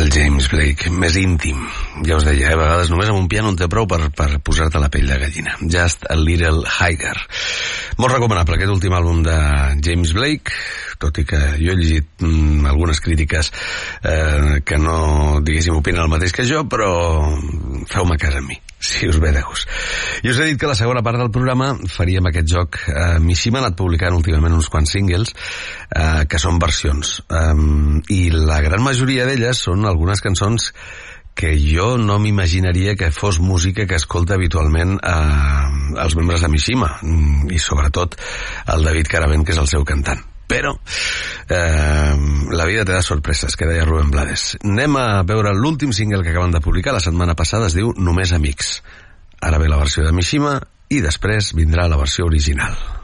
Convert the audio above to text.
el James Blake més íntim. Ja us deia, a vegades només amb un piano en té prou per posar-te la pell de gallina. Just a Little Higher. Molt recomanable aquest últim àlbum de James Blake, tot i que jo he llegit algunes crítiques que no, diguéssim, opinen el mateix que jo, però feu-me cas amb mi, si us ve de gust. I us he dit que la segona part del programa faríem aquest joc. Mishima ha anat publicant últimament uns quants singles que són versions, i la gran majoria d'elles són algunes cançons que jo no m'imaginaria que fos música que escolta habitualment els membres de Mishima, i sobretot el David Caravent, que és el seu cantant. Però la vida te da sorpreses, que deia Rubén Blades. Anem a veure l'últim single que acaben de publicar la setmana passada, es diu Només Amics. Ara ve la versió de Mishima i després vindrà la versió original.